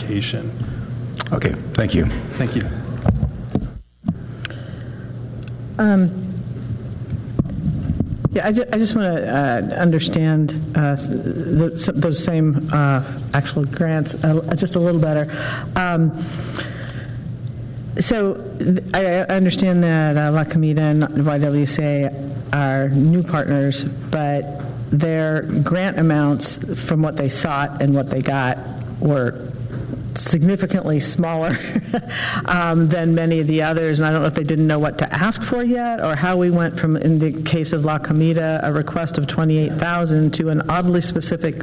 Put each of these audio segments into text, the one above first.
application. Okay, thank you. Thank you. Yeah, I just want to understand those same actual grants just a little better. I understand that La Comida and YWCA are new partners, but their grant amounts from what they sought and what they got were significantly smaller than many of the others, and I don't know if they didn't know what to ask for yet, or how we went from, in the case of La Comida, a request of $28,000 to an oddly specific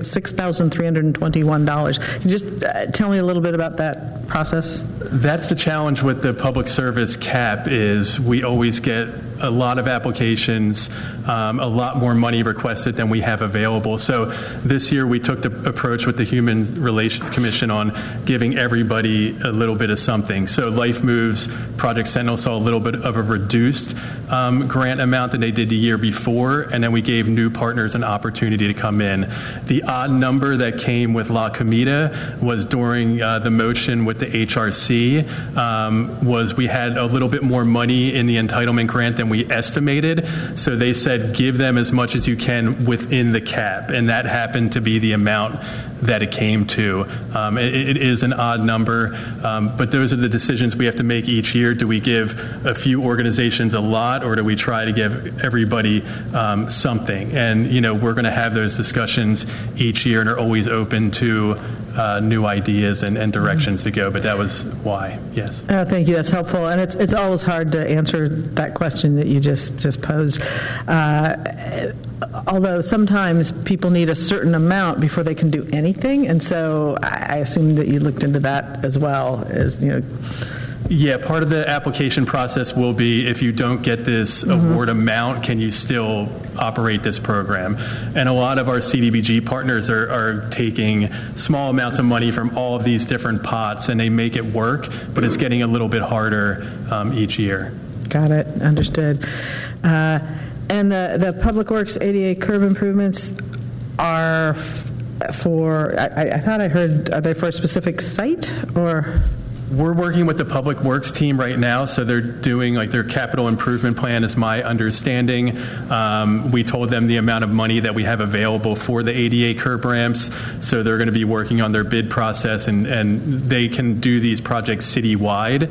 $6,321. Can you just tell me a little bit about that process? That's the challenge with the public service cap, is we always get a lot of applications, a lot more money requested than we have available. So this year we took the approach with the Human Relations Commission on giving everybody a little bit of something. So Life Moves, Project Sentinel saw a little bit of a reduced grant amount than they did the year before, and then we gave new partners an opportunity to come in. The odd number that came with La Comida was during the motion with the HRC, was we had a little bit more money in the entitlement grant than we estimated. So they said, give them as much as you can within the cap. And that happened to be the amount that it came to. It is an odd number, but those are the decisions we have to make each year. Do we give a few organizations a lot, or do we try to give everybody something? And, we're going to have those discussions each year and are always open to new ideas and directions to go, but that was why. Yes. Oh, thank you. That's helpful, and it's always hard to answer that question that you just posed. Although sometimes people need a certain amount before they can do anything, and so I assume that you looked into that as well as Yeah, part of the application process will be, if you don't get this award amount, can you still operate this program? And a lot of our CDBG partners are taking small amounts of money from all of these different pots, and they make it work, but it's getting a little bit harder each year. Got it. Understood. And the Public Works ADA curb improvements are for, I thought I heard, are they for a specific site, or? We're working with the Public Works team right now, so they're doing their capital improvement plan, is my understanding. We told them the amount of money that we have available for the ADA curb ramps, so they're going to be working on their bid process, and they can do these projects citywide.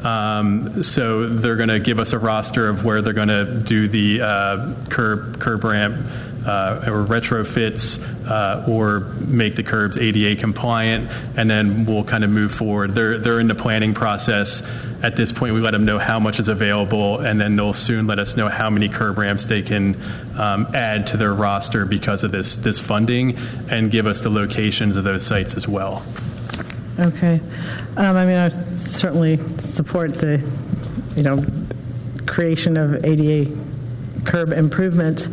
So they're going to give us a roster of where they're going to do the curb ramp or retrofits, or make the curbs ADA compliant, and then we'll kind of move forward. They're in the planning process. At this point, we let them know how much is available, and then they'll soon let us know how many curb ramps they can add to their roster because of this funding, and give us the locations of those sites as well. Okay. I certainly support the, creation of ADA curb improvements.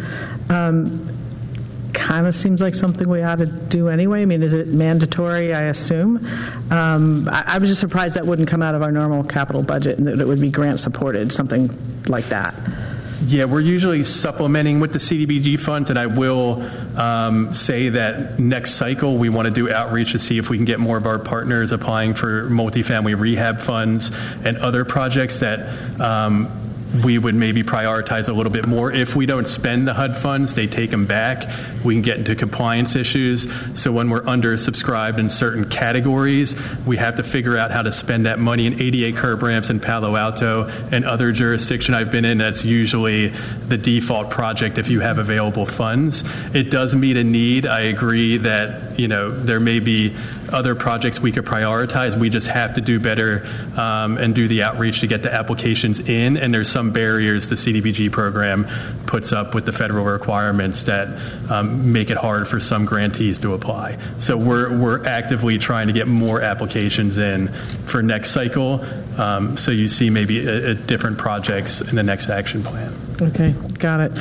Kind of seems like something we ought to do anyway. Is it mandatory, I assume? I was just surprised that wouldn't come out of our normal capital budget and that it would be grant supported, something like that. Yeah, we're usually supplementing with the CDBG funds, and I will say that next cycle we want to do outreach to see if we can get more of our partners applying for multifamily rehab funds and other projects that we would maybe prioritize a little bit more. If we don't spend the HUD funds, they take them back. We can get into compliance issues. So when we're undersubscribed in certain categories, we have to figure out how to spend that money. In ADA curb ramps in Palo Alto and other jurisdiction I've been in, that's usually the default project if you have available funds. It does meet a need. I agree that there may be other projects we could prioritize. We just have to do better and do the outreach to get the applications in. And there's some barriers the CDBG program puts up with the federal requirements that make it hard for some grantees to apply. So we're actively trying to get more applications in for next cycle. So you see maybe different projects in the next action plan. Okay, got it.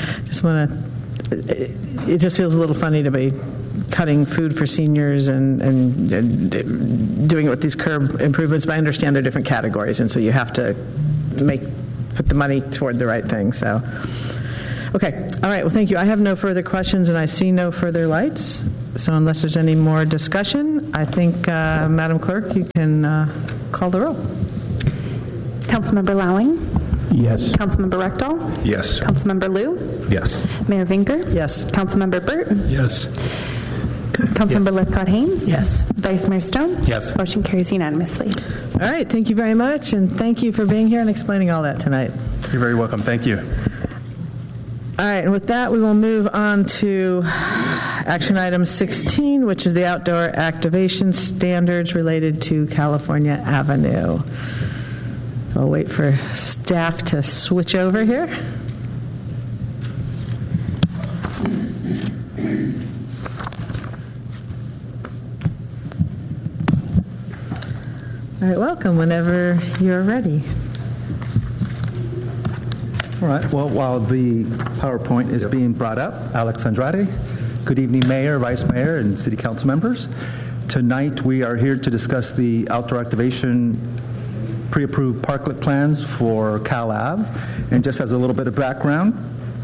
It just feels a little funny to be cutting food for seniors and doing it with these curb improvements, but I understand they're different categories, and so you have to put the money toward the right thing. So, Okay, all right, well, thank you. I have no further questions, and I see no further lights. So unless there's any more discussion, I think, Madam Clerk, you can call the roll. Councilmember Lowing? Yes. Councilmember Rectal? Yes. Councilmember Liu? Yes. Mayor Vinker? Yes. Councilmember Burt? Yes. Councilmember Lithcott-Haynes? Yes. Vice Mayor Stone? Yes. Motion carries unanimously. All right, thank you very much, and thank you for being here and explaining all that tonight. You're very welcome. Thank you. All right, and with that, we will move on to action item 16, which is the outdoor activation standards related to California Avenue. So I'll wait for staff to switch over here. All right, welcome whenever you're ready. All right. Well, while the PowerPoint is being brought up, Alex Andrade. Good evening, Mayor, Vice Mayor, and City Council members. Tonight, we are here to discuss the outdoor activation pre-approved parklet plans for Cal Ave. And just as a little bit of background,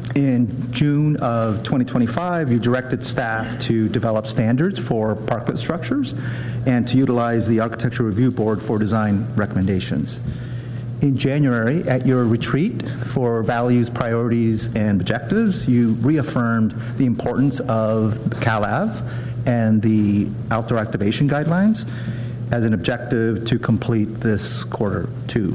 in June of 2025, you directed staff to develop standards for parklet structures and to utilize the Architectural Review Board for design recommendations. In January, at your retreat for values, priorities, and objectives, you reaffirmed the importance of Cal Ave and the outdoor activation guidelines as an objective to complete this Q2.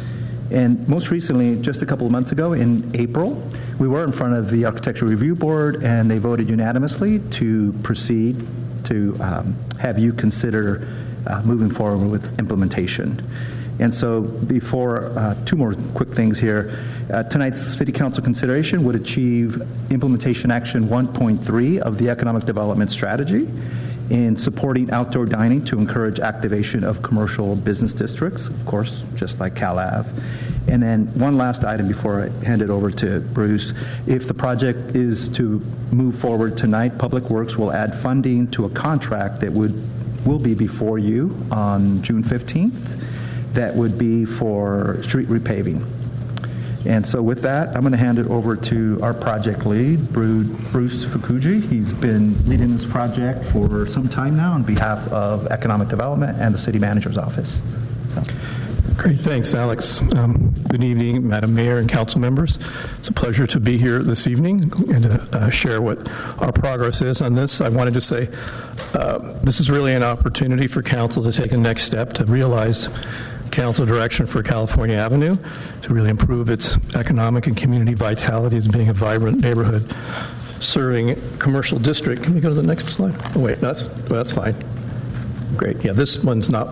And most recently, just a couple of months ago, in April, we were in front of the Architectural Review Board, and they voted unanimously to proceed to have you consider moving forward with implementation. And so before, two more quick things here. Tonight's City Council consideration would achieve implementation action 1.3 of the Economic Development Strategy in supporting outdoor dining to encourage activation of commercial business districts, of course, just like Cal Ave. And then one last item before I hand it over to Bruce. If the project is to move forward tonight, Public Works will add funding to a contract that will be before you on June 15th. That would be for street repaving. And so with that, I'm going to hand it over to our project lead, Bruce Fukuji. He's been leading this project for some time now on behalf of Economic Development and the City Manager's Office. So. Great, thanks, Alex. Good evening, Madam Mayor and council members. It's a pleasure to be here this evening and to share what our progress is on this. I wanted to say this is really an opportunity for council to take a next step to realize council direction for California Avenue to really improve its economic and community vitality as being a vibrant neighborhood serving a commercial district. Can we go to the next slide? Oh, wait, that's fine. Great. Yeah, this one's not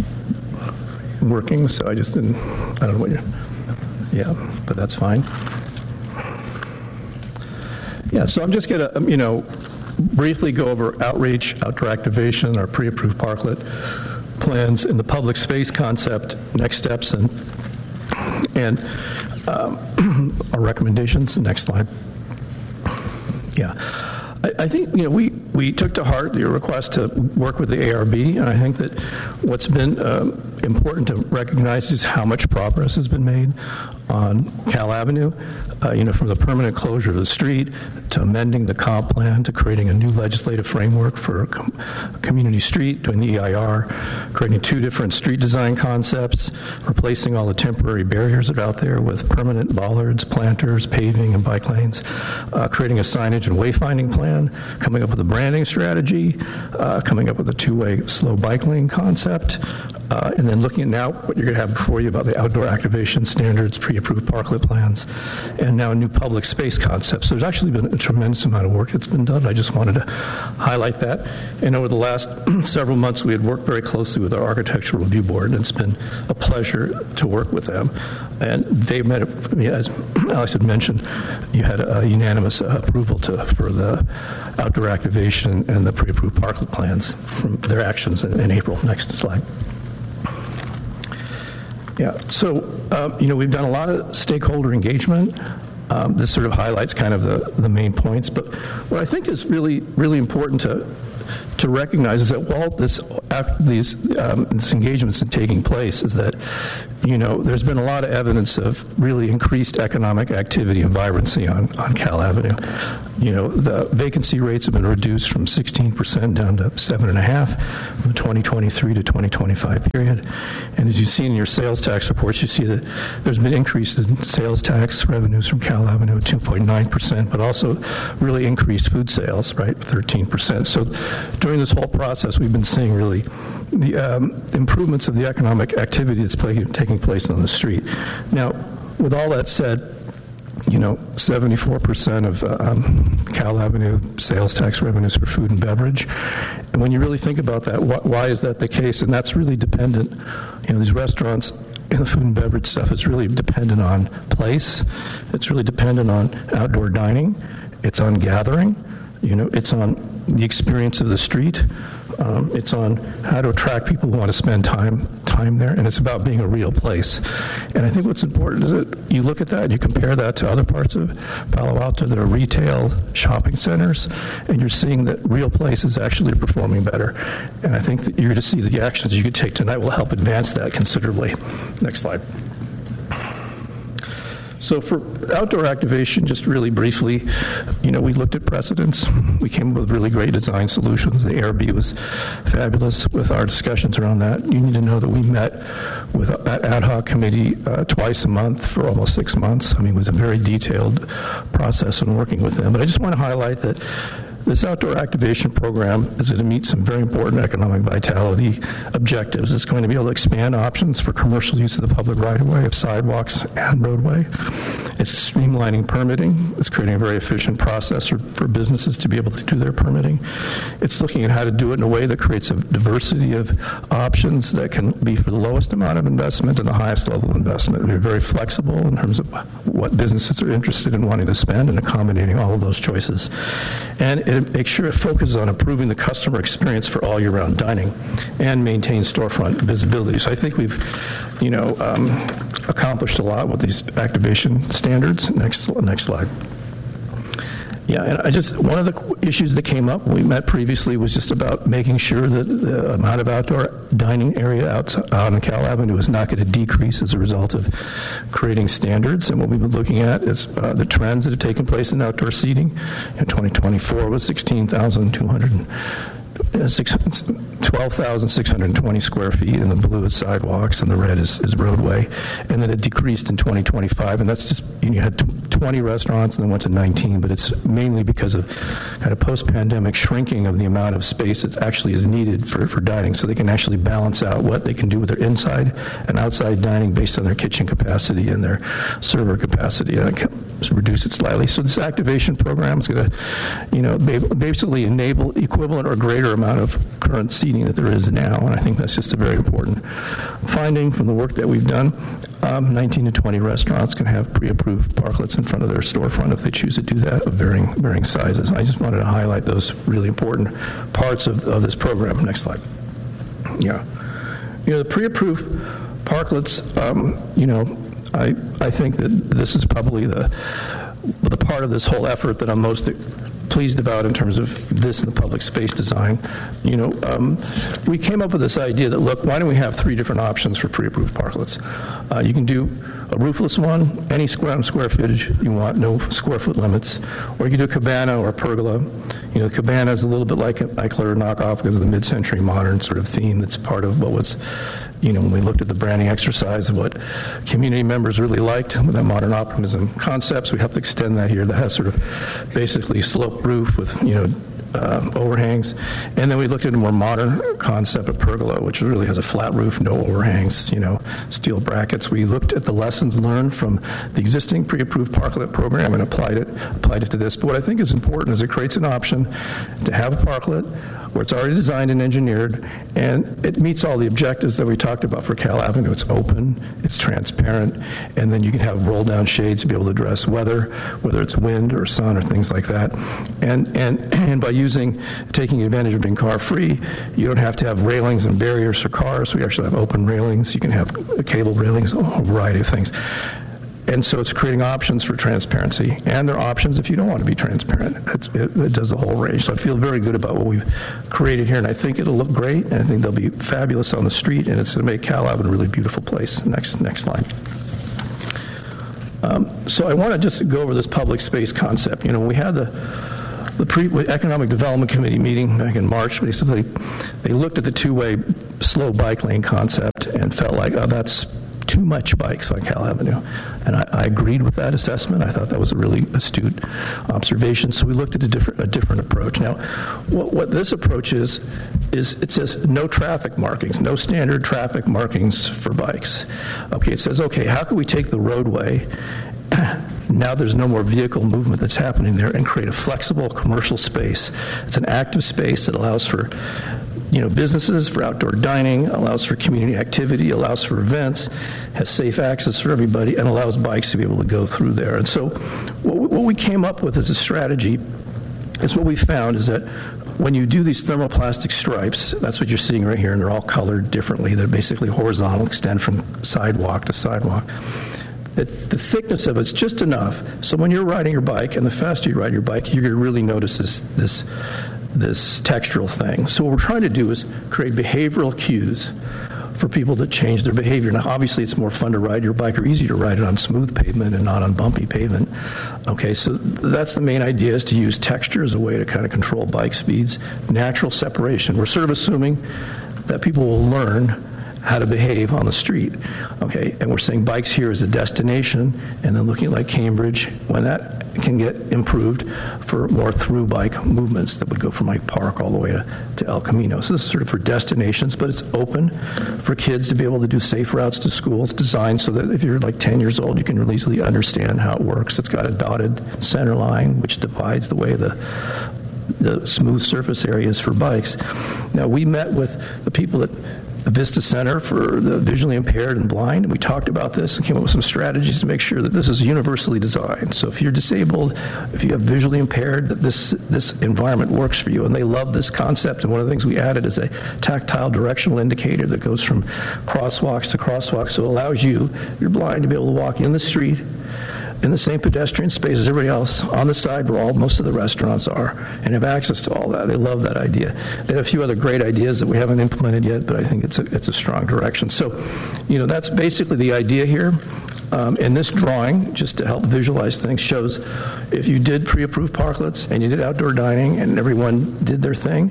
working, so I just didn't, I don't know what you're, yeah, but that's fine. Yeah, so I'm just going to, briefly go over outreach, outdoor activation, our pre-approved parklet plans, and the public space concept, next steps, and our recommendations. Next slide. Yeah. I think, we took to heart your request to work with the ARB, and I think that what's been important to recognize is how much progress has been made on Cal Avenue, from the permanent closure of the street to amending the comp plan to creating a new legislative framework for a community street, doing the EIR, creating 2 different street design concepts, replacing all the temporary barriers that are out there with permanent bollards, planters, paving, and bike lanes, creating a signage and wayfinding plan, coming up with a branding strategy, coming up with a 2-way slow bike lane concept, and then looking at now what you're going to have before you about the outdoor activation standards, pre-approved parklet plans, and now a new public space concept. So there's actually been a tremendous amount of work that's been done. I just wanted to highlight that. And over the last several months, we had worked very closely with our Architectural Review Board, and it's been a pleasure to work with them. And they met, as Alex had mentioned, you had a unanimous approval for the outdoor activation and the pre-approved parklet plans from their actions in April. Next slide. Yeah, so, we've done a lot of stakeholder engagement. This sort of highlights kind of the main points, but what I think is really, really important to to recognize is that while these engagements are taking place, is that, there's been a lot of evidence of really increased economic activity and vibrancy on Cal Avenue. The vacancy rates have been reduced from 16% down to 7.5% from the 2023 to 2025 period. And as you see in your sales tax reports, you see that there's been increase in sales tax revenues from Cal Avenue at 2.9%, but also really increased food sales, right, 13%. So during this whole process, we've been seeing really the improvements of the economic activity that's taking place on the street. Now, with all that said, 74% of Cal Avenue sales tax revenues for food and beverage. And when you really think about that, why is that the case? And that's really dependent, these restaurants and the food and beverage stuff is really dependent on place. It's really dependent on outdoor dining. It's on gathering. It's on the experience of the street. It's on how to attract people who want to spend time there, and it's about being a real place. And I think what's important is that you look at that and you compare that to other parts of Palo Alto that are retail shopping centers, and you're seeing that real places actually are performing better. And I think that you're going to see the actions you could take tonight will help advance that considerably. Next slide. So for outdoor activation, just really briefly, we looked at precedents. We came up with really great design solutions. The ARB was fabulous with our discussions around that. You need to know that we met with that ad hoc committee twice a month for almost 6 months. It was a very detailed process in working with them. But I just want to highlight that this outdoor activation program is going to meet some very important economic vitality objectives. It's going to be able to expand options for commercial use of the public right-of-way, of sidewalks and roadway. It's streamlining permitting. It's creating a very efficient process for businesses to be able to do their permitting. It's looking at how to do it in a way that creates a diversity of options that can be for the lowest amount of investment and the highest level of investment. We're very flexible in terms of what businesses are interested in wanting to spend and accommodating all of those choices. And it makes sure it focuses on improving the customer experience for all year-round dining and maintain storefront visibility. So I think we've, accomplished a lot with these activation standards. Next slide. Yeah, and one of the issues that came up when we met previously was just about making sure that the amount of outdoor dining area out on Cal Avenue is not going to decrease as a result of creating standards. And what we've been looking at is the trends that have taken place in outdoor seating. In 2024 was 12,620 square feet, and the blue is sidewalks, and the red is roadway. And then it decreased in 2025, and that's just, you had 20 restaurants and then went to 19, but it's mainly because of kind of post-pandemic shrinking of the amount of space that actually is needed for dining, so they can actually balance out what they can do with their inside and outside dining based on their kitchen capacity and their server capacity, and reduce it slightly. So this activation program is going to, basically enable equivalent or greater amount of current seating that there is now, and I think that's just a very important finding from the work that we've done. 19 to 20 restaurants can have pre-approved parklets in front of their storefront if they choose to do that, of varying sizes. I just wanted to highlight those really important parts of this program. Next slide. Yeah. The pre-approved parklets, I think that this is probably the part of this whole effort that I'm most pleased about in terms of this and the public space design. We came up with this idea that, look, why don't we have 3 different options for pre-approved parklets? You can do a roofless one, any square footage you want, no square foot limits, or you can do a cabana or a pergola. Cabana is a little bit like an Eichler knockoff because of the mid-century modern sort of theme that's part of what was, when we looked at the branding exercise of what community members really liked with that modern optimism concepts, we helped extend that here. That has sort of basically sloped roof with, overhangs. And then we looked at a more modern concept of pergola, which really has a flat roof, no overhangs, steel brackets. We looked at the lessons learned from the existing pre-approved parklet program and applied it to this. But what I think is important is it creates an option to have a parklet where it's already designed and engineered, and it meets all the objectives that we talked about for Cal Avenue. It's open, it's transparent, and then you can have roll-down shades to be able to address weather, whether it's wind or sun or things like that. And by taking advantage of being car-free, you don't have to have railings and barriers for cars. We actually have open railings. You can have cable railings, a variety of things. And so it's creating options for transparency, and there are options if you don't want to be transparent. It does the whole range. So I feel very good about what we've created here, and I think it'll look great, and I think they'll be fabulous on the street, and it's going to make Calab a really beautiful place. Next slide. So I want to just go over this public space concept. We had the Economic Development Committee meeting back in March. Basically, they looked at the two-way slow bike lane concept and felt like, oh, that's too much bikes on Cal Avenue. And I agreed with that assessment. I thought that was a really astute observation. So we looked at a different approach. Now, what this approach is it says no traffic markings, no standard traffic markings for bikes. Okay, it says, okay, how can we take the roadway now there's no more vehicle movement that's happening there, and create a flexible commercial space. It's an active space that allows for businesses, for outdoor dining, allows for community activity, allows for events, has safe access for everybody, and allows bikes to be able to go through there. And so what we came up with as a strategy is what we found is that when you do these thermoplastic stripes, that's what you're seeing right here, and they're all colored differently. They're basically horizontal, extend from sidewalk to sidewalk. The thickness of it's just enough, so when you're riding your bike, and the faster you ride your bike, you're going to really notice this textural thing. So what we're trying to do is create behavioral cues for people to change their behavior. Now, obviously, it's more fun to ride your bike, or easier to ride it on smooth pavement and not on bumpy pavement. Okay, so that's the main idea, is to use texture as a way to kind of control bike speeds. Natural separation. We're sort of assuming that people will learn how to behave on the street. Okay, and we're saying bikes here is a destination, and then looking like Cambridge, when that can get improved for more through bike movements that would go from Hyde Park all the way to El Camino. So this is sort of for destinations, but it's open for kids to be able to do safe routes to school. It's designed so that if you're like 10 years old, you can really easily understand how it works. It's got a dotted center line, which divides the way the smooth surface areas for bikes. Now, we met with the people at the Vista Center for the Visually Impaired and Blind, and we talked about this and came up with some strategies to make sure that this is universally designed. So if you're disabled, if you have visually impaired, that this environment works for you. And they love this concept, and one of the things we added is a tactile directional indicator that goes from crosswalks to crosswalks, so it allows you, if you're blind, to be able to walk in the street in the same pedestrian space as everybody else, on the side where most of the restaurants are, and have access to all that. They love that idea. They have a few other great ideas that we haven't implemented yet, but I think it's a strong direction. So, that's basically the idea here. And this drawing, just to help visualize things, shows if you did pre-approved parklets and you did outdoor dining and everyone did their thing,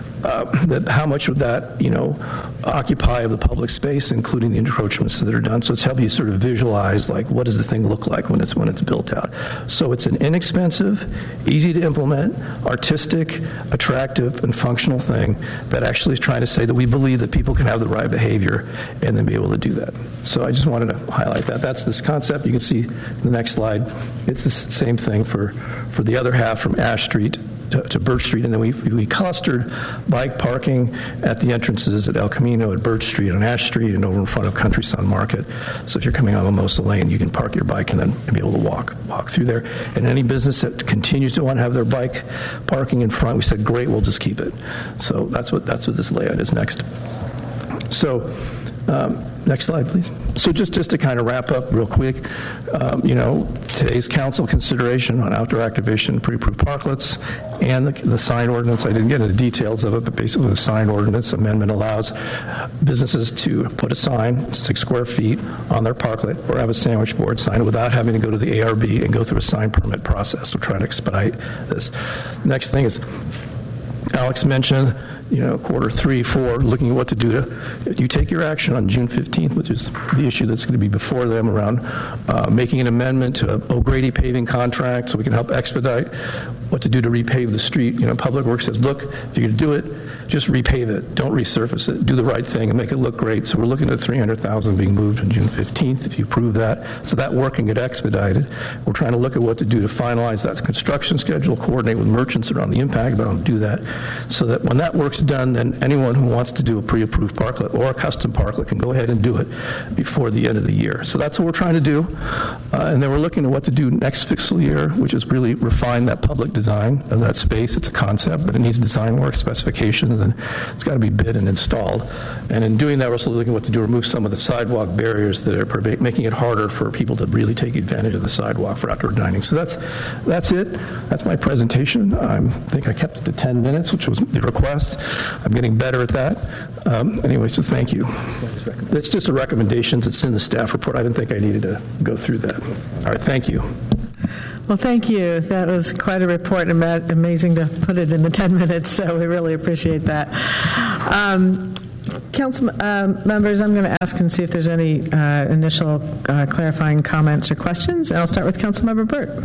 how much would that, occupy of the public space, including the encroachments that are done. So it's helping you sort of visualize, like, what does the thing look like when it's built out. So it's an inexpensive, easy to implement, artistic, attractive, and functional thing that actually is trying to say that we believe that people can have the right behavior and then be able to do that. So I just wanted to highlight that. That's this concept. You can see in the next slide. It's the same thing for the other half from Ash Street to Birch Street, and then we clustered bike parking at the entrances at El Camino, at Birch Street, on Ash Street, and over in front of Country Sun Market. So if you're coming on Mimosa Lane, you can park your bike and then be able to walk through there. And any business that continues to want to have their bike parking in front, we said, great, we'll just keep it. So that's what this layout is next. So next slide, please. So just to kind of wrap up real quick, today's council consideration on outdoor activation, pre-approved parklets, and the sign ordinance. I didn't get into the details of it, but basically the sign ordinance amendment allows businesses to put a sign, 6 square feet, on their parklet or have a sandwich board sign without having to go to the ARB and go through a sign permit process. We're trying to expedite this. Next thing is, Alex mentioned, quarter 3, 4, looking at what to do you take your action on June 15th, which is the issue that's going to be before them around making an amendment to O'Grady paving contract so we can help expedite what to do to repave the street. Public Works says, look, if you're going to do it, just repave it. Don't resurface it. Do the right thing and make it look great. So we're looking at $300,000 being moved on June 15th, if you approve that. So that work can get expedited. We're trying to look at what to do to finalize that construction schedule, coordinate with merchants that are on the impact, but I'll do that, so that when that work's work's done, then anyone who wants to do a pre-approved parklet or a custom parklet can go ahead and do it before the end of the year. So that's what we're trying to do. And then we're looking at what to do next fiscal year, which is really refine that public design of that space. It's a concept, but it needs design work, specifications, and it's got to be bid and installed. And in doing that, we're also looking at what to do, remove some of the sidewalk barriers that are making it harder for people to really take advantage of the sidewalk for outdoor dining. So that's it. That's my presentation. I think I kept it to 10 minutes, which was the request. I'm getting better at that. Anyway, so thank you. That's just a recommendation. It's in the staff report. I didn't think I needed to go through that. All right, thank you. Well, thank you. That was quite a report, and amazing to put it in the 10 minutes, so we really appreciate that. Council members, I'm going to ask and see if there's any initial clarifying comments or questions. And I'll start with Councilmember Burt.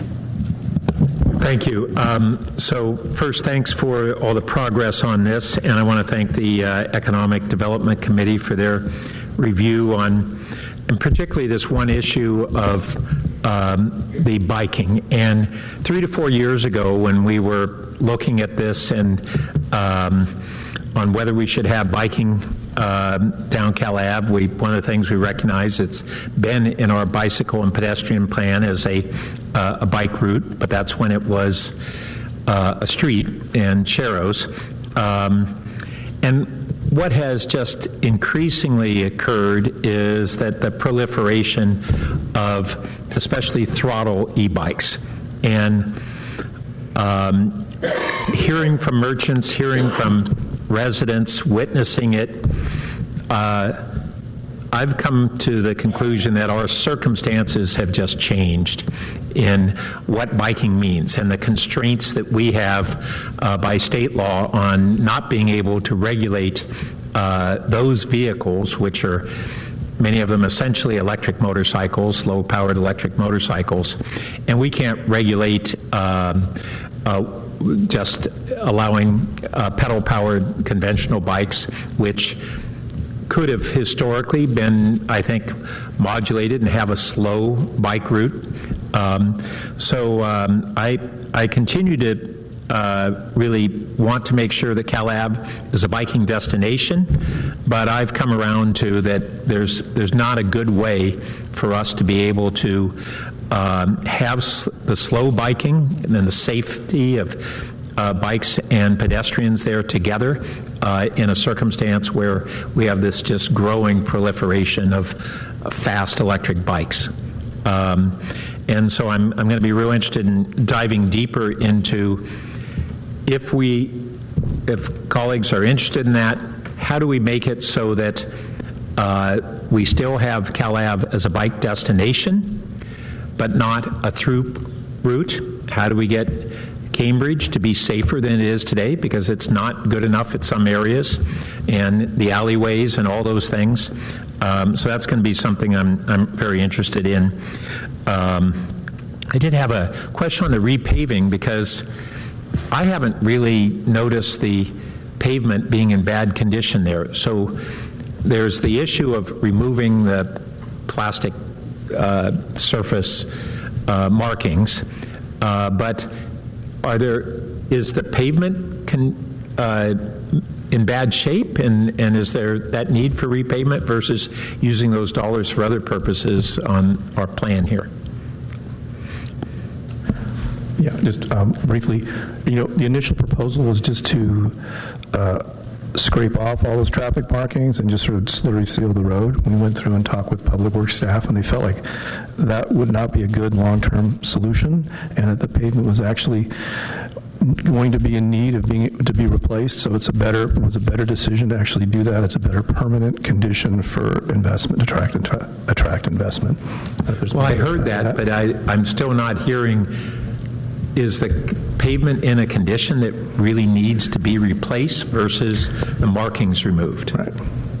Thank you. So first, thanks for all the progress on this, and I want to thank the Economic Development Committee for their review on, and particularly this one issue of the biking. And 3 to 4 years ago, when we were looking at this and on whether we should have biking down Cal Ave, one of the things we recognize, it's been in our bicycle and pedestrian plan as a bike route, but that's when it was a street in Sharrows. And what has just increasingly occurred is that the proliferation of especially throttle e-bikes. And hearing from merchants, hearing from residents, witnessing it, I've come to the conclusion that our circumstances have just changed in what biking means and the constraints that we have by state law on not being able to regulate those vehicles, which are many of them essentially electric motorcycles, low-powered electric motorcycles, and we can't regulate just allowing pedal-powered conventional bikes, which could have historically been, I think, modulated and have a slow bike route. So I continue to really want to make sure that Cal Ave is a biking destination, but I've come around to that there's not a good way for us to be able to have the slow biking and then the safety of bikes and pedestrians there together in a circumstance where we have this just growing proliferation of fast electric bikes. And so I'm going to be real interested in diving deeper into if colleagues are interested in that, how do we make it so that we still have Cal Ave as a bike destination, but not a through route? How do we get Cambridge to be safer than it is today, because it's not good enough at some areas, and the alleyways and all those things. So that's going to be something I'm very interested in. I did have a question on the repaving, because I haven't really noticed the pavement being in bad condition there. So there's the issue of removing the plastic surface markings, but is the pavement in bad shape, and is there that need for repavement versus using those dollars for other purposes on our plan here? Yeah, just briefly, the initial proposal was just to scrape off all those traffic markings and just sort of slowly seal the road. We went through and talked with Public Works staff, and they felt like that would not be a good long-term solution, and that the pavement was actually going to be in need of to be replaced. So it was a better decision to actually do that. It's a better permanent condition for investment, attract investment. Well, I heard that, but I'm still not hearing. Is the pavement in a condition that really needs to be replaced versus the markings removed? Right.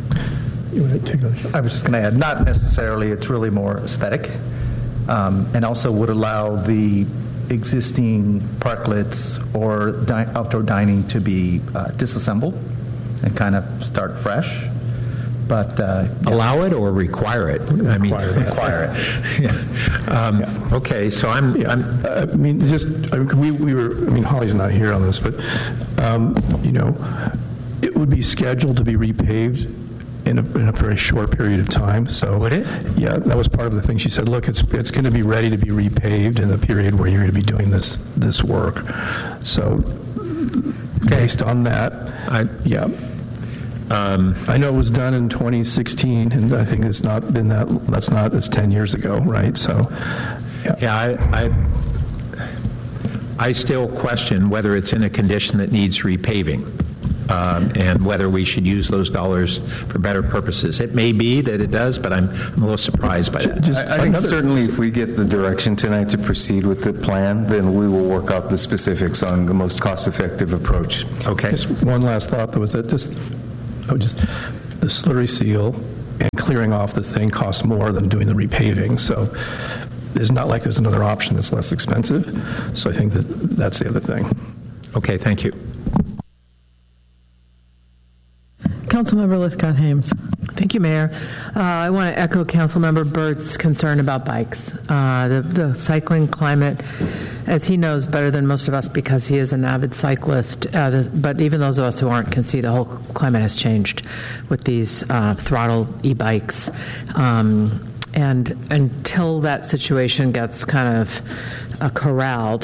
I was just going to add, not necessarily. It's really more aesthetic, and also would allow the existing parklets or outdoor dining to be disassembled and kind of start fresh. but Allow it or require it? I mean, require it. yeah. Okay, so I'm I mean, we were, I mean, Holly's not here on this, but, you know, it would be scheduled to be repaved in a very short period of time, so. Would it? Yeah, that was part of the thing. She said, look, it's going to be ready to be repaved in the period where you're going to be doing this work. So, based on that, yeah. I know it was done in 2016, and I think it's not been that's 10 years ago, right? So, Yeah, I still question whether it's in a condition that needs repaving, and whether we should use those dollars for better purposes. It may be that it does, but I'm a little surprised by that. I think certainly if we get the direction tonight to proceed with the plan, then we will work out the specifics on the most cost-effective approach. Okay. Just one last thought, though, was that the slurry seal and clearing off the thing costs more than doing the repaving. So it's not like there's another option that's less expensive. So I think that's the other thing. Okay, thank you. Councilmember Lithcott-Hames. Thank you, Mayor. I want to echo Councilmember Burt's concern about bikes. The cycling climate, as he knows better than most of us because he is an avid cyclist, but even those of us who aren't can see the whole climate has changed with these throttle e-bikes. And until that situation gets kind of corralled,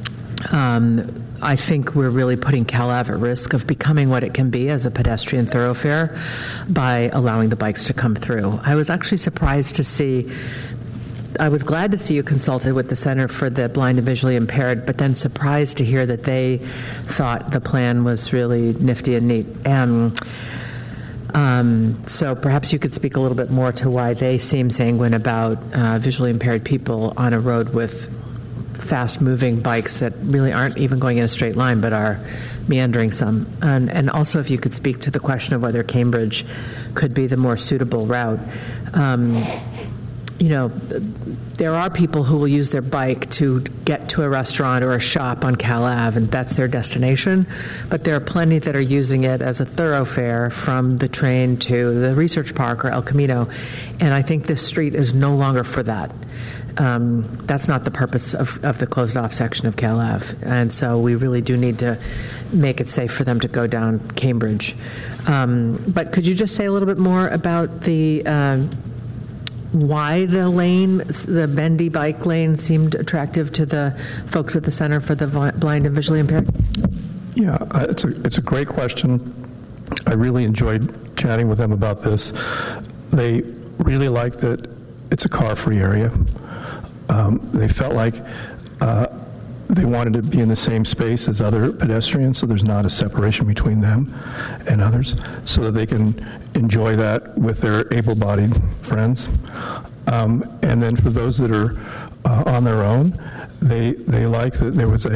I think we're really putting CalAV at risk of becoming what it can be as a pedestrian thoroughfare by allowing the bikes to come through. I was actually surprised to see, I was glad to see you consulted with the Center for the Blind and Visually Impaired, but then surprised to hear that they thought the plan was really nifty and neat. So perhaps you could speak a little bit more to why they seem sanguine about visually impaired people on a road with fast-moving bikes that really aren't even going in a straight line but are meandering some. And also if you could speak to the question of whether Cambridge could be the more suitable route. You know, there are people who will use their bike to get to a restaurant or a shop on Cal Ave, and that's their destination. But there are plenty that are using it as a thoroughfare from the train to the Research Park or El Camino. And I think this street is no longer for that. That's not the purpose of the closed-off section of Cal Ave. And so we really do need to make it safe for them to go down Cambridge. But could you just say a little bit more about the why the bendy bike lane seemed attractive to the folks at the Center for the Blind and Visually Impaired? Yeah, it's a great question. I really enjoyed chatting with them about this. They really like that it's a car-free area. They felt like they wanted to be in the same space as other pedestrians, so there's not a separation between them and others, so that they can enjoy that with their able-bodied friends. And then for those that are on their own, they like that there was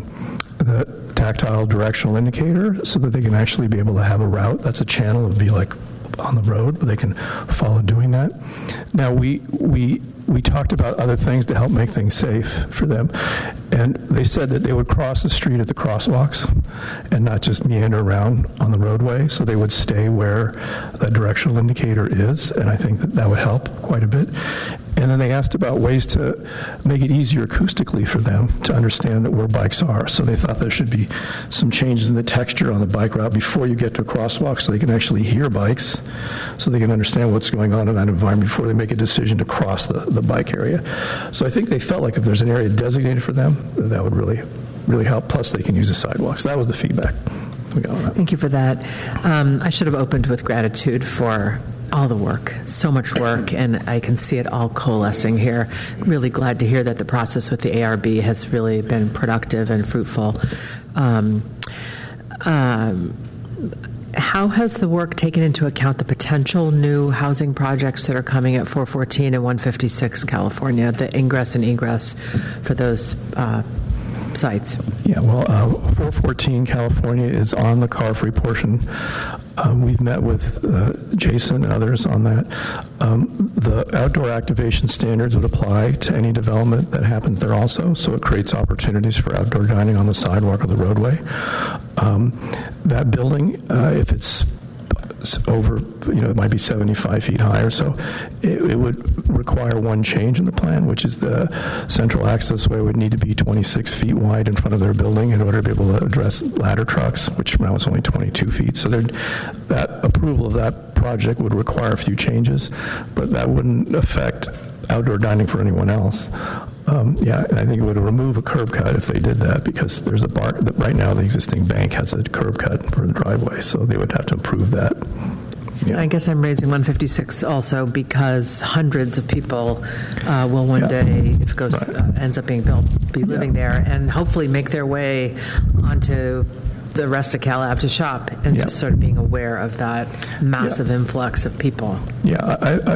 the tactile directional indicator, so that they can actually be able to have a route. That's a channel and be like on the road, but they can follow doing that. Now we talked about other things to help make things safe for them, and they said that they would cross the street at the crosswalks and not just meander around on the roadway, so they would stay where that directional indicator is, and I think that would help quite a bit. And then they asked about ways to make it easier acoustically for them to understand that where bikes are. So they thought there should be some changes in the texture on the bike route before you get to a crosswalk, so they can actually hear bikes, so they can understand what's going on in that environment before they make a decision to cross the bike area. So I think they felt like if there's an area designated for them, that would really help. Plus, they can use the sidewalks. That was the feedback we got on that. Thank you for that. I should have opened with gratitude for all the work, so much work, and I can see it all coalescing here. Really glad to hear that the process with the ARB has really been productive and fruitful. How has the work taken into account the potential new housing projects that are coming at 414 and 156 California, the ingress and egress for those sites? Yeah, well, 414 California is on the car-free portion. We've met with Jason and others on that. The outdoor activation standards would apply to any development that happens there also, so it creates opportunities for outdoor dining on the sidewalk or the roadway. That building, if it's over, it might be 75 feet high or so. It would require one change in the plan, which is the central access way would need to be 26 feet wide in front of their building in order to be able to address ladder trucks, which now is only 22 feet. So that approval of that project would require a few changes, but that wouldn't affect outdoor dining for anyone else. Yeah, and I think it would remove a curb cut if they did that, because there's right now the existing bank has a curb cut for the driveway, so they would have to improve that. Yeah. I guess I'm raising 156 also because hundreds of people will one day, if it goes ends up being built, be living there and hopefully make their way onto the rest of Cal Ave to shop, and just sort of being aware of that massive influx of people. Yeah,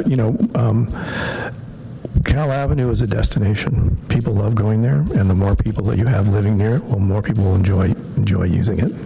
Cal Avenue is a destination. People love going there, and the more people that you have living near it, well, more people will enjoy using it.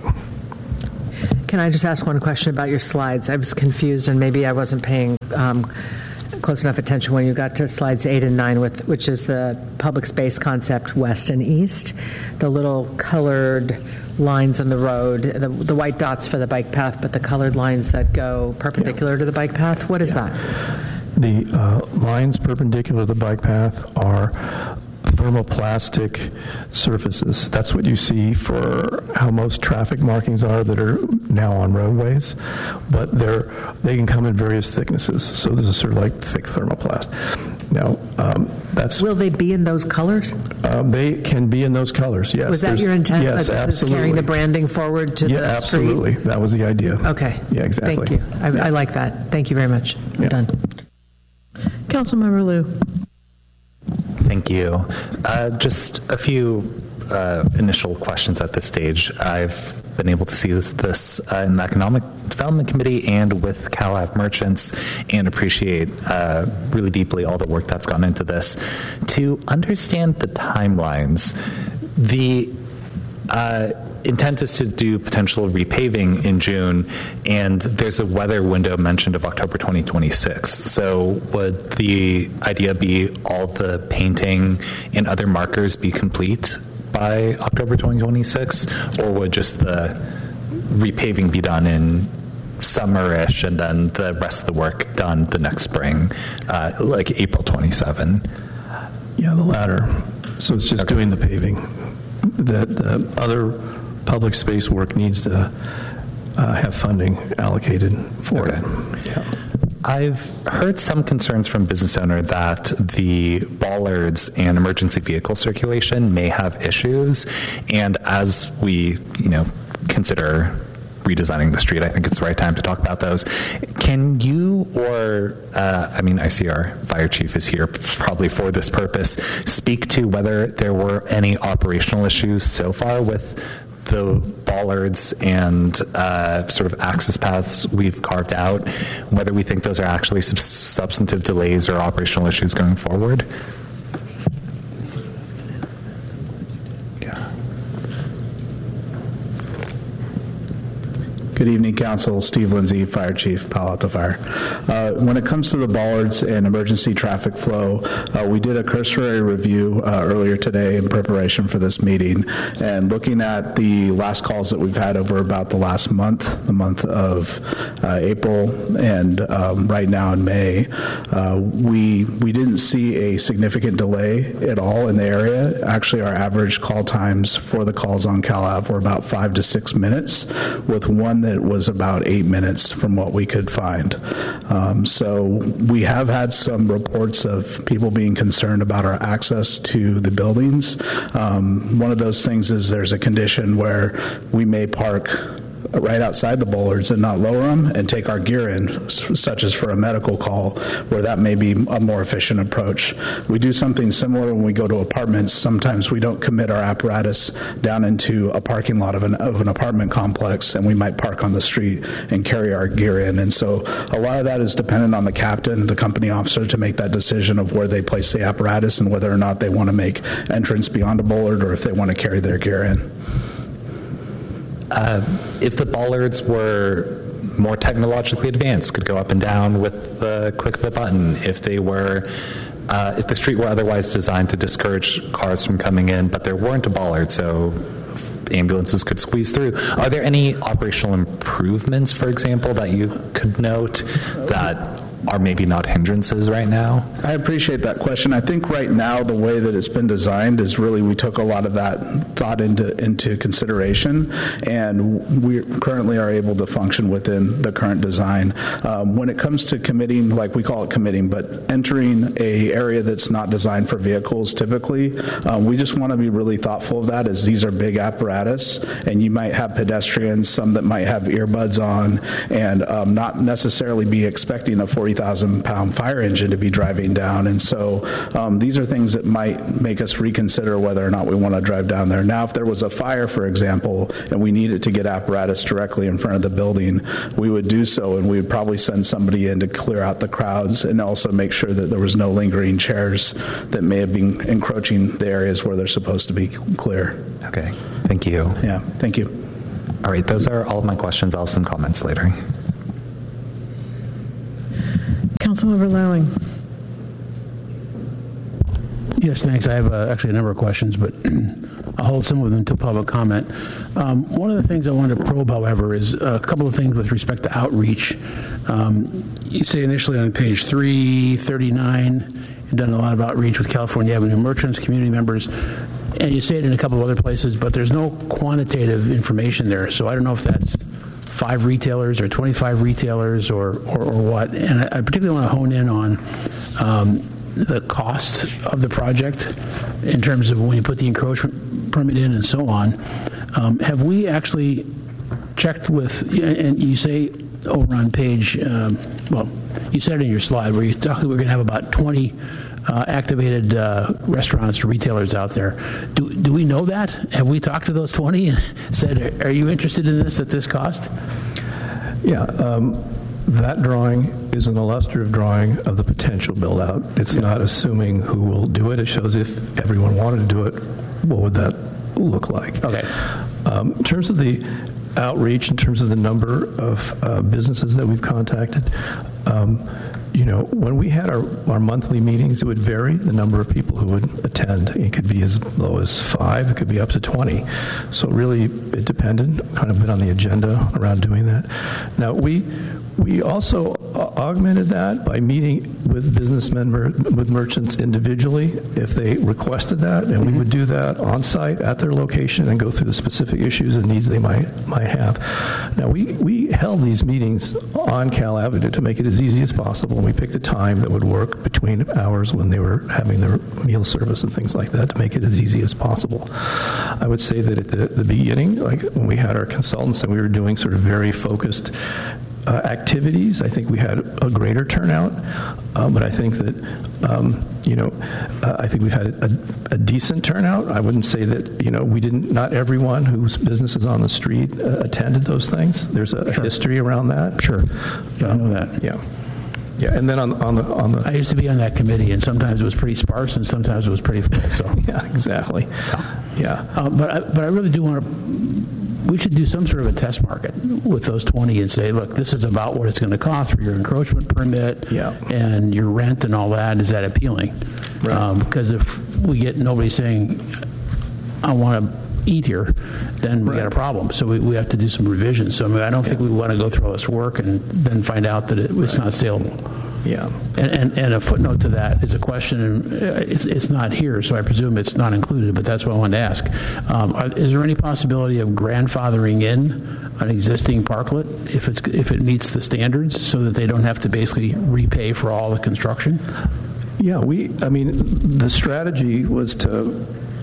Can I just ask one question about your slides? I was confused, and maybe I wasn't paying close enough attention when you got to slides 8 and 9, which is the public space concept west and east. The little colored lines on the road, the white dots for the bike path, but the colored lines that go perpendicular to the bike path. What is that? The lines perpendicular to the bike path are thermoplastic surfaces. That's what you see for how most traffic markings are that are now on roadways, but they can come in various thicknesses. So this is sort of like thick thermoplast. Now, Will they be in those colors? They can be in those colors, yes. Was that your intent? Yes, absolutely. This is carrying the branding forward to the street? Yeah, absolutely. That was the idea. Okay. Yeah, exactly. Thank you. I like that. Thank you very much. I'm done. Councilmember Liu. Thank you. Just a few initial questions at this stage. I've been able to see this in the Economic Development Committee and with Cal Ave merchants, and appreciate really deeply all the work that's gone into this. To understand the timelines, the intent is to do potential repaving in June, and there's a weather window mentioned of October 2026. So would the idea be all the painting and other markers be complete by October 2026, or would just the repaving be done in summer-ish and then the rest of the work done the next spring, like April 27? Yeah, the latter. So it's just doing the paving. The other public space work needs to have funding allocated for it. Yeah. I've heard some concerns from business owner that the bollards and emergency vehicle circulation may have issues, and as we, consider redesigning the street, I think it's the right time to talk about those. Can you, I see our fire chief is here probably for this purpose, speak to whether there were any operational issues so far with the bollards and sort of access paths we've carved out, whether we think those are actually substantive delays or operational issues going forward? Good evening, Council. Steve Lindsay, Fire Chief, Palo Alto Fire. When it comes to the bollards and emergency traffic flow, we did a cursory review earlier today in preparation for this meeting, and looking at the last calls that we've had over about the last month, the month of April, and right now in May, we didn't see a significant delay at all in the area. Actually, our average call times for the calls on Cal Ave were about 5 to 6 minutes, with one that was about 8 minutes from what we could find. So we have had some reports of people being concerned about our access to the buildings. One of those things is there's a condition where we may park right outside the bollards and not lower them and take our gear in, such as for a medical call, where that may be a more efficient approach. We do something similar when we go to apartments. Sometimes we don't commit our apparatus down into a parking lot of an apartment complex, and we might park on the street and carry our gear in. And so a lot of that is dependent on the captain, the company officer, to make that decision of where they place the apparatus and whether or not they want to make entrance beyond a bollard or if they want to carry their gear in. If the bollards were more technologically advanced, could go up and down with the click of a button, if they were, if the street were otherwise designed to discourage cars from coming in, but there weren't a bollard, so ambulances could squeeze through. Are there any operational improvements, for example, that you could note that are maybe not hindrances right now? I appreciate that question. I think right now the way that it's been designed is really we took a lot of that thought into consideration, and we currently are able to function within the current design. When it comes to committing, like we call it committing, but entering a area that's not designed for vehicles typically, we just want to be really thoughtful of that, as these are big apparatus, and you might have pedestrians, some that might have earbuds on, and not necessarily be expecting a 40,000-pound fire engine to be driving down. And so these are things that might make us reconsider whether or not we want to drive down there. Now, if there was a fire, for example, and we needed to get apparatus directly in front of the building, we would do so, and we would probably send somebody in to clear out the crowds and also make sure that there was no lingering chairs that may have been encroaching the areas where they're supposed to be clear. Okay, thank you. Yeah, thank you. All right, those are all of my questions. I'll have some comments later. Councilmember Lowing. Yes, thanks. I have actually a number of questions, but I'll hold some of them to public comment. One of the things I wanted to probe, however, is a couple of things with respect to outreach. You say initially on page 339, you've done a lot of outreach with California Avenue merchants, community members, and you say it in a couple of other places, but there's no quantitative information there. So I don't know if that's 5 retailers or 25 retailers or what. And I particularly want to hone in on the cost of the project in terms of when you put the encroachment permit in and so on. Have we actually checked with, and you say over on page, well, you said it in your slide where you talk that we're going to have about 20 activated restaurants or retailers out there. Do we know that? Have we talked to those 20 and said, are you interested in this at this cost? Yeah, that drawing is an illustrative drawing of the potential build-out. It's not assuming who will do it. It shows if everyone wanted to do it, what would that look like? Okay. In terms of the outreach, in terms of the number of businesses that we've contacted, when we had our monthly meetings, it would vary the number of people who would attend. It could be as low as 5, it could be up to 20. So really, it depended, kind of been on the agenda around doing that. Now, we also augmented that by meeting with with merchants individually if they requested that, and we would do that on site at their location and go through the specific issues and needs they might have. Now, we held these meetings on Cal Avenue to make it as easy as possible, and we picked a time that would work between hours when they were having their meal service and things like that to make it as easy as possible. I would say that at the beginning, like when we had our consultants and we were doing sort of very focused activities, I think we had a greater turnout, but I think that I think we've had a decent turnout. I wouldn't say that we didn't. Not everyone whose business is on the street attended those things. There's a history around that. Sure, yeah, I know that. Yeah, and then on the I used to be on that committee, and sometimes it was pretty sparse, and sometimes it was pretty full. So yeah, exactly. Yeah, but I really do want to. We should do some sort of a test market with those 20 and say, look, this is about what it's going to cost for your encroachment permit and your rent and all that. Is that appealing? Right. Because if we get nobody saying, I want to eat here, then we got a problem. So we have to do some revisions. So I don't think we want to go through all this work and then find out that it's not saleable. Yeah. And a footnote to that is a question, and it's not here, so I presume it's not included, but that's what I wanted to ask. Is there any possibility of grandfathering in an existing parklet if it meets the standards so that they don't have to basically repay for all the construction? Yeah, the strategy was to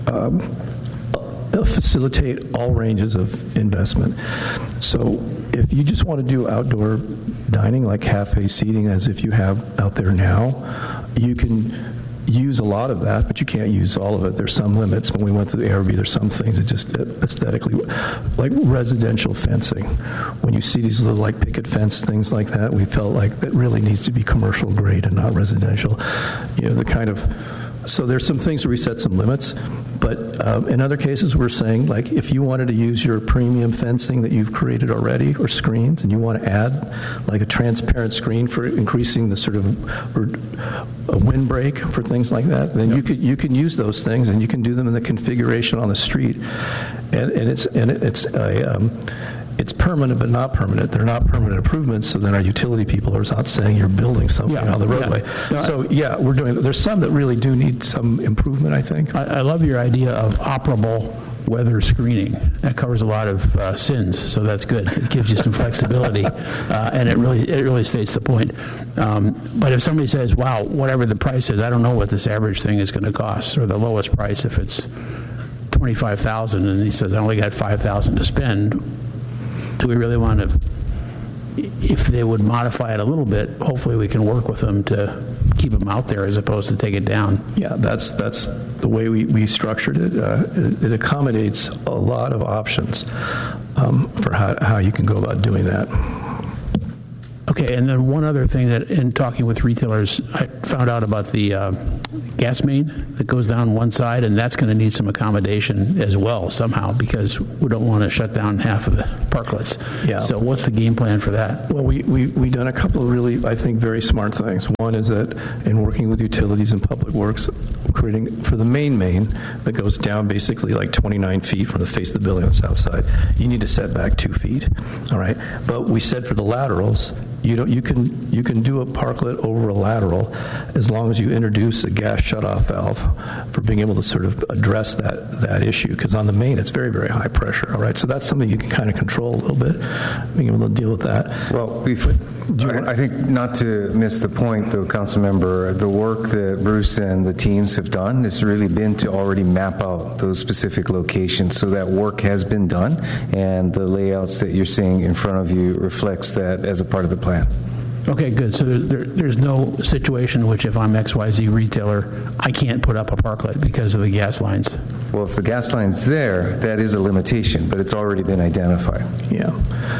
facilitate all ranges of investment. So if you just want to do outdoor dining like cafe seating as if you have out there now, you can use a lot of that, but you can't use all of it. There's some limits. When we went to the ARB, there's some things that just aesthetically, like residential fencing. When you see these little like picket fence things like that, we felt like that really needs to be commercial grade and not residential. So there's some things where we set some limits, But in other cases, we're saying, like, if you wanted to use your premium fencing that you've created already or screens, and you want to add like a transparent screen for increasing the sort of a windbreak for things like that, then you can use those things, and you can do them in the configuration on the street, and it's permanent but not permanent. They're not permanent improvements, so then our utility people are not saying you're building something on the roadway. No, so we're doing. There's some that really do need some improvement, I think. I love your idea of operable weather screening. That covers a lot of sins, so that's good. It gives you some flexibility, and it really states the point. But if somebody says, wow, whatever the price is, I don't know what this average thing is going to cost, or the lowest price, if it's $25,000, and he says, I only got $5,000 to spend, do we really want to, if they would modify it a little bit, hopefully we can work with them to keep them out there as opposed to take it down. Yeah, that's the way we structured it. It accommodates a lot of options for how you can go about doing that. Okay, and then one other thing that in talking with retailers, I found out about the gas main that goes down one side, and that's going to need some accommodation as well somehow, because we don't want to shut down half of the parklets. Yeah. So what's the game plan for that? Well, we've done a couple of really, I think, very smart things. One is that in working with utilities and public works, creating for the main that goes down basically like 29 feet from the face of the building on the south side, you need to set back 2 feet. All right, but we said for the laterals, you can do a parklet over a lateral as long as you introduce a gas shutoff valve for being able to sort of address that issue, because on the main it's very, very high pressure. All right, so that's something you can kind of control a little bit, being able to deal with that. Well, I think not to miss the point, though, Councilmember, the work that Bruce and the teams have done has really been to already map out those specific locations. So that work has been done, and the layouts that you're seeing in front of you reflects that as a part of the plan. Okay, good. So there's no situation in which if I'm XYZ retailer, I can't put up a parklet because of the gas lines. Well, if the gas line's there, that is a limitation, but it's already been identified. Yeah.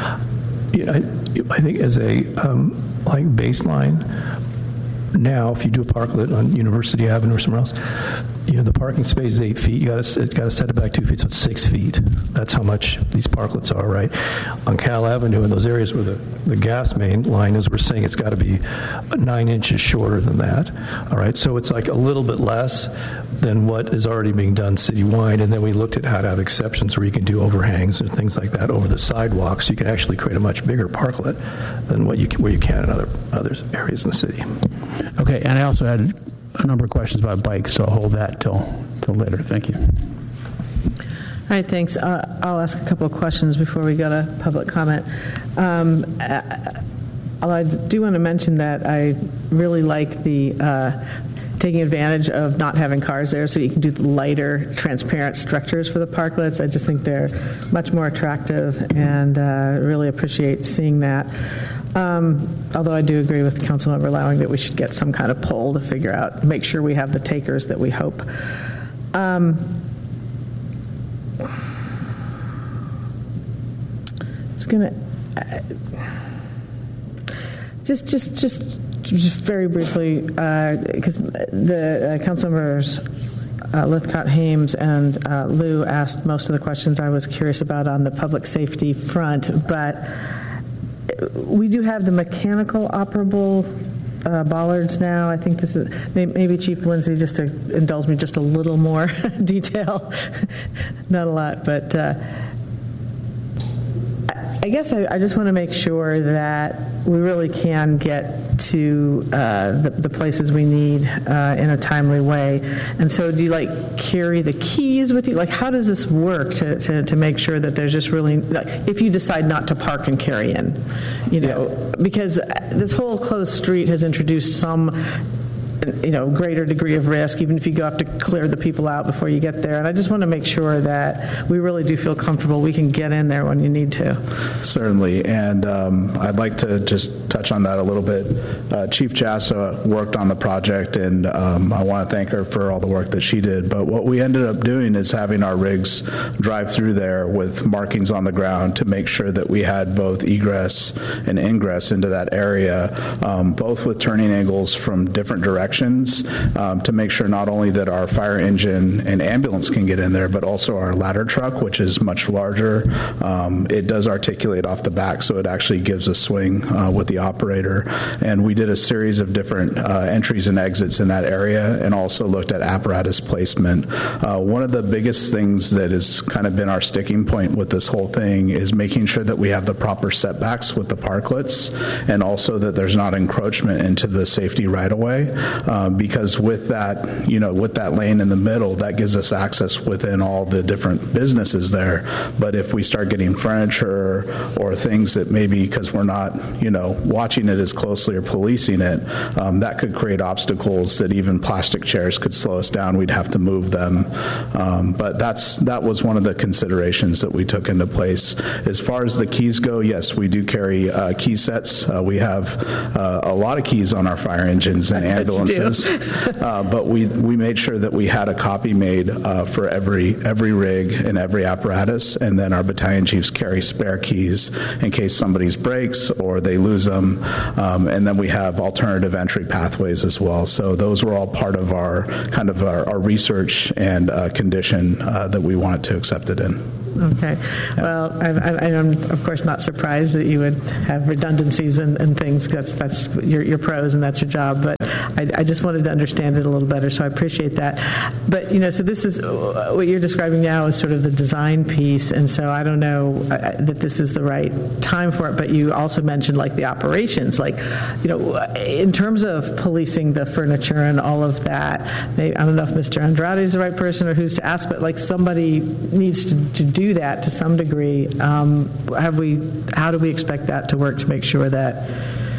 I think as a like baseline, now if you do a parklet on University Avenue or somewhere else, the parking space is 8 feet. You got to set it back 2 feet, so it's 6 feet. That's how much these parklets are, right? On Cal Avenue, in those areas where the gas main line is, we're saying it's got to be 9 inches shorter than that. All right, so it's like a little bit less than what is already being done citywide. And then we looked at how to have exceptions where you can do overhangs and things like that over the sidewalks. So you can actually create a much bigger parklet than where you can in other areas in the city. Okay, and I also had a number of questions about bikes, so I'll hold that till later. Thank you. All right, thanks. I'll ask a couple of questions before we go to public comment. I do want to mention that I really like the taking advantage of not having cars there, so you can do the lighter, transparent structures for the parklets. I just think they're much more attractive, and really appreciate seeing that. Although I do agree with Councilmember Lowing that we should get some kind of poll to figure out, make sure we have the takers that we hope. It's going to just very briefly, because the Councilmembers Lithcott Hames and Lou asked most of the questions I was curious about on the public safety front, but we do have the mechanical operable bollards now. I think this is maybe Chief Lindsay, just to indulge me just a little more detail, not a lot, but I guess I just want to make sure that we really can get to the places we need in a timely way. And so do you carry the keys with you? How does this work to make sure that there's just really, if you decide not to park and carry in, because this whole closed street has introduced some greater degree of risk, even if you have to clear the people out before you get there. And I just want to make sure that we really do feel comfortable we can get in there when you need to. Certainly, and I'd like to just touch on that a little bit. Chief Jassa worked on the project, and I want to thank her for all the work that she did. But what we ended up doing is having our rigs drive through there with markings on the ground to make sure that we had both egress and ingress into that area, both with turning angles from different directions directions to make sure not only that our fire engine and ambulance can get in there, but also our ladder truck, which is much larger. It does articulate off the back, so it actually gives a swing with the operator. And we did a series of different entries and exits in that area, and also looked at apparatus placement. One of the biggest things that has kind of been our sticking point with this whole thing is making sure that we have the proper setbacks with the parklets, and also that there's not encroachment into the safety right of way, because with that, with that lane in the middle, that gives us access within all the different businesses there. But if we start getting furniture or things that maybe because we're not, watching it as closely or policing it, that could create obstacles that even plastic chairs could slow us down. We'd have to move them. But that was one of the considerations that we took into place. As far as the keys go, yes, we do carry key sets. We have a lot of keys on our fire engines and ambulances. But we made sure that we had a copy made for every rig and every apparatus, and then our battalion chiefs carry spare keys in case somebody's breaks or they lose them. And then we have alternative entry pathways as well. So those were all part of our kind of our research and condition that we wanted to accept it in. Okay. Well, I'm of course not surprised that you would have redundancies and things. That's your pros and that's your job. But I just wanted to understand it a little better, so I appreciate that. But so this is what you're describing now is sort of the design piece, and so I don't know that this is the right time for it. But you also mentioned like the operations, like in terms of policing the furniture and all of that. I don't know if Mr. Andrade is the right person or who's to ask, but like somebody needs to do that to some degree. How do we expect that to work to make sure that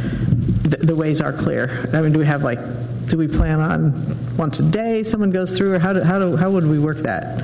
the ways are clear? I mean, do we plan on once a day someone goes through, or how would we work that?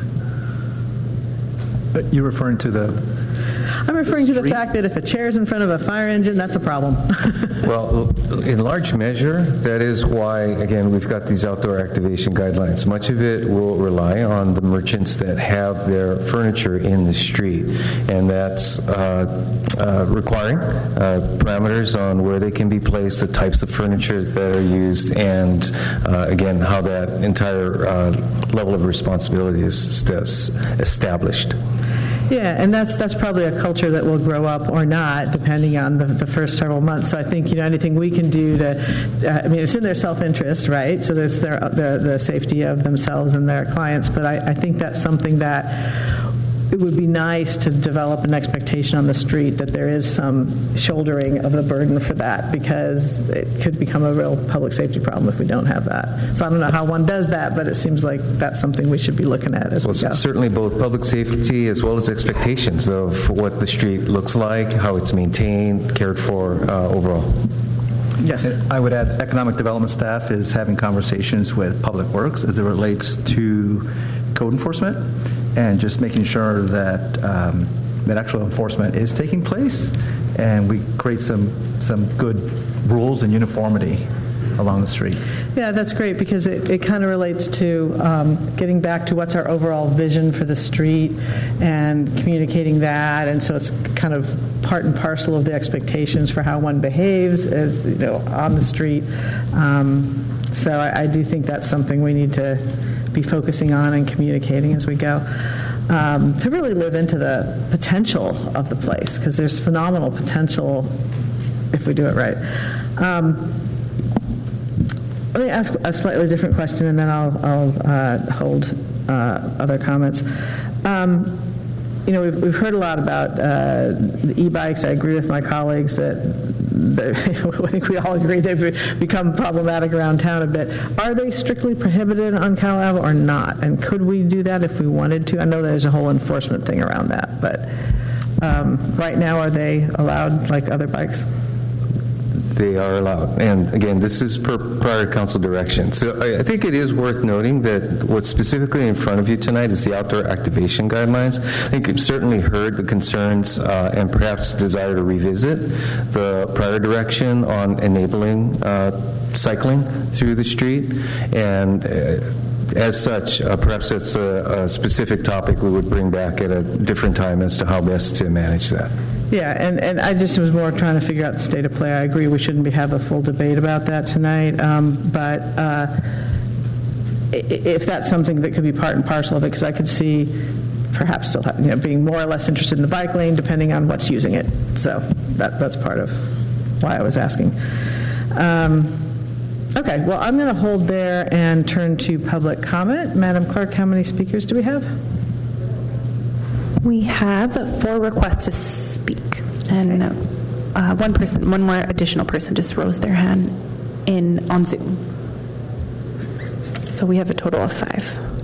You're referring to I'm referring to the fact that if a chair's in front of a fire engine, that's a problem. Well, in large measure, that is why, again, we've got these outdoor activation guidelines. Much of it will rely on the merchants that have their furniture in the street, and that's requiring parameters on where they can be placed, the types of furniture that are used, and again, how that entire level of responsibility is established. Yeah, and that's probably a culture that will grow up or not, depending on the first several months. So I think anything we can do to, it's in their self-interest, right? So there's the safety of themselves and their clients. But I think that's something that it would be nice to develop an expectation on the street that there is some shouldering of the burden for that, because it could become a real public safety problem if we don't have that. So I don't know how one does that, but it seems like that's something we should be looking at as we go. Certainly both public safety as well as expectations of what the street looks like, how it's maintained, cared for overall. Yes. I would add economic development staff is having conversations with Public Works as it relates to code enforcement, and just making sure that that actual enforcement is taking place, and we create some good rules and uniformity along the street. Yeah, that's great, because it kind of relates to getting back to what's our overall vision for the street and communicating that, and so it's kind of part and parcel of the expectations for how one behaves as on the street. So I do think that's something we need to be focusing on and communicating as we go, to really live into the potential of the place, because there's phenomenal potential if we do it right. Let me ask a slightly different question, and then I'll hold other comments. We've heard a lot about the e-bikes. I agree with my colleagues that I think we all agree they've become problematic around town a bit. Are they strictly prohibited on Cal Ave or not? And could we do that if we wanted to? I know there's a whole enforcement thing around that, but right now, are they allowed like other bikes? They are allowed. And again, this is per prior council direction. So I think it is worth noting that what's specifically in front of you tonight is the outdoor activation guidelines. I think you've certainly heard the concerns and perhaps desire to revisit the prior direction on enabling cycling through the street. And as such, perhaps that's a specific topic we would bring back at a different time as to how best to manage that. Yeah, and I just was more trying to figure out the state of play. I agree we shouldn't have a full debate about that tonight, but if that's something that could be part and parcel of it, because I could see perhaps still being more or less interested in the bike lane depending on what's using it. So that's part of why I was asking. Okay, well, I'm going to hold there and turn to public comment. Madam Clerk, how many speakers do we have? We have 4 requests to speak, and one more additional person just rose their hand on Zoom. So we have a total of 5.